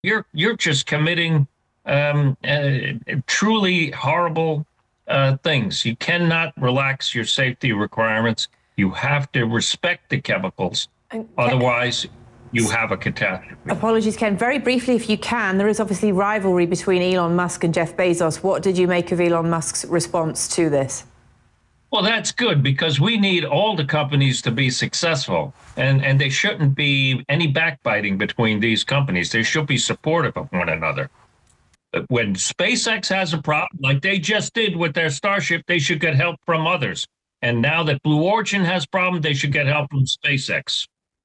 you're just committing truly horrible things. You cannot relax your safety requirements. You have to respect the chemicals, otherwise you have a catastrophe. Apologies, Ken. Very briefly, if you can, there is obviously rivalry between Elon Musk and Jeff Bezos. What did you make of Elon Musk's response to this? Well, that's good, because we need all the companies to be successful, and there shouldn't be any backbiting between these companies. They should be supportive of one another. When SpaceX has a problem, like they just did with their Starship, they should get help from others. And now that Blue Origin has problems, they should get help from SpaceX.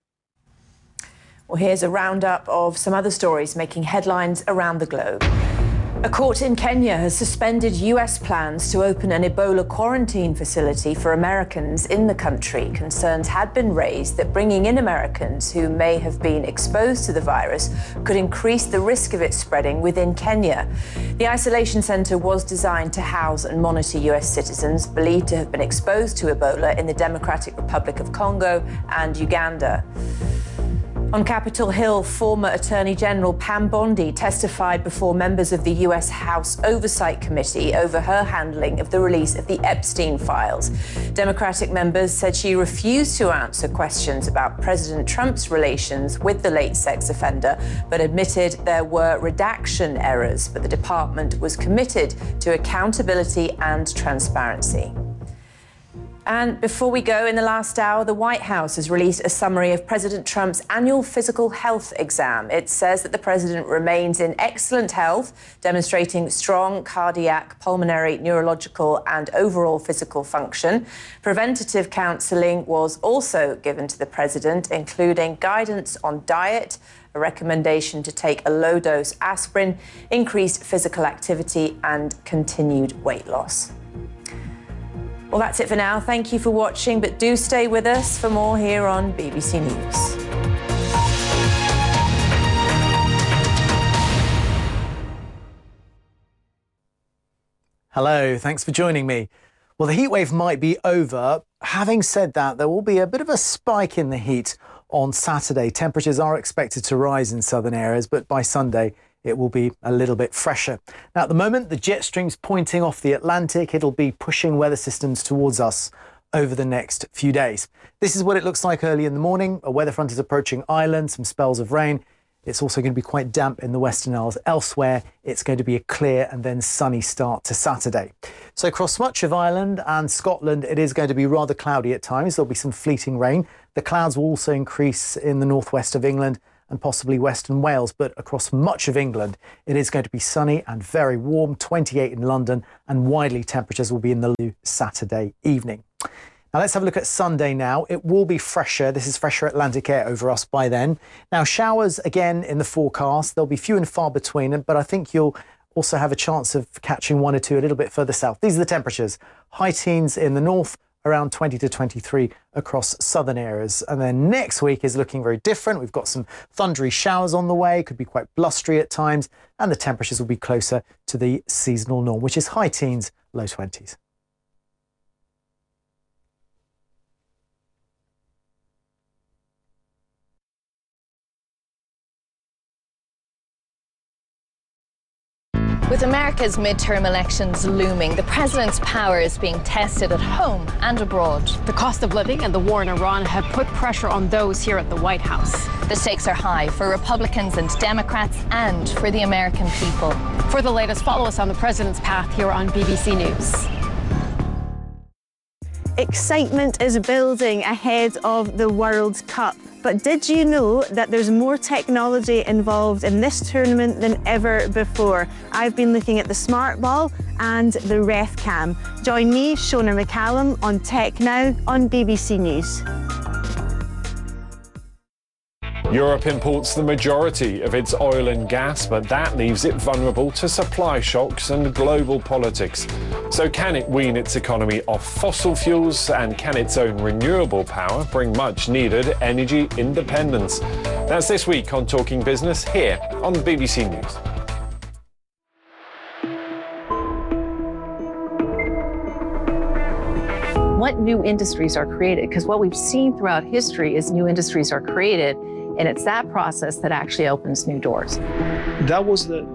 Well, here's a roundup of some other stories making headlines around the globe. A court in Kenya has suspended US plans to open an Ebola quarantine facility for Americans in the country. Concerns had been raised that bringing in Americans who may have been exposed to the virus could increase the risk of it spreading within Kenya. The isolation center was designed to house and monitor US citizens believed to have been exposed to Ebola in the Democratic Republic of Congo and Uganda. On Capitol Hill, former Attorney General Pam Bondi testified before members of the US House Oversight Committee over her handling of the release of the Epstein files. Democratic members said she refused to answer questions about President Trump's relations with the late sex offender, but admitted there were redaction errors. But the department was committed to accountability and transparency. And before we go, in the last hour, the White House has released a summary of President Trump's annual physical health exam. It says that the president remains in excellent health, demonstrating strong cardiac, pulmonary, neurological and overall physical function. Preventative counselling was also given to the president, including guidance on diet, a recommendation to take a low-dose aspirin, increased physical activity and continued weight loss. Well, that's it for now. Thank you for watching, but do stay with us for more here on BBC News. Hello, thanks for joining me. Well, the heatwave might be over. Having said that, there will be a bit of a spike in the heat on Saturday. Temperatures are expected to rise in southern areas, but by Sunday, it will be a little bit fresher. Now, at the moment, the jet stream's pointing off the Atlantic. It'll be pushing weather systems towards us over the next few days. This is what it looks like early in the morning. A weather front is approaching Ireland, some spells of rain. It's also going to be quite damp in the Western Isles. Elsewhere, it's going to be a clear and then sunny start to Saturday. So across much of Ireland and Scotland, it is going to be rather cloudy at times. There'll be some fleeting rain. The clouds will also increase in the northwest of England and possibly Western Wales, but across much of England, it is going to be sunny and very warm, 28 in London, and widely temperatures will be in the low Saturday evening. Now let's have a look at Sunday now. It will be fresher. This is fresher Atlantic air over us by then. Now showers again in the forecast. They'll be few and far between, but I think you'll also have a chance of catching one or two a little bit further south. These are the temperatures. High teens in the north, around 20 to 23 across southern areas. And then next week is looking very different. We've got some thundery showers on the way, could be quite blustery at times, and the temperatures will be closer to the seasonal norm, which is high teens, low 20s. With America's midterm elections looming, the president's power is being tested at home and abroad. The cost of living and the war in Iran have put pressure on those here at the White House. The stakes are high for Republicans and Democrats and for the American people. For the latest, follow us on the president's path here on BBC News. Excitement is building ahead of the World Cup. But did you know that there's more technology involved in this tournament than ever before? I've been looking at the Smart Ball and the RefCam. Join me, Shona McCallum, on Tech Now on BBC News. Europe imports the majority of its oil and gas, but that leaves it vulnerable to supply shocks and global politics. So can it wean its economy off fossil fuels, and can its own renewable power bring much needed energy independence? That's this week on Talking Business here on BBC News. What new industries are created? Because what we've seen throughout history is new industries are created And it's that process that actually opens new doors. That was the